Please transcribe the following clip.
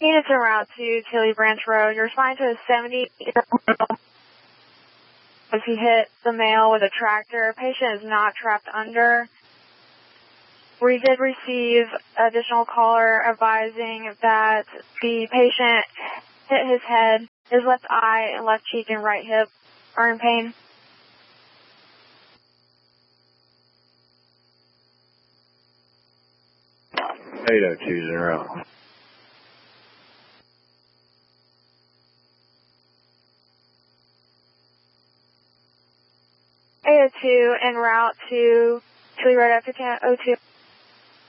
Units en route to Tilly Branch Road. You're responding to a 70 as he hit the male with a tractor. Patient is not trapped under. We did receive additional caller advising that the patient hit his head, his left eye, and left cheek and right hip are in pain. $802. 802 en route to Tilly Road at 1502.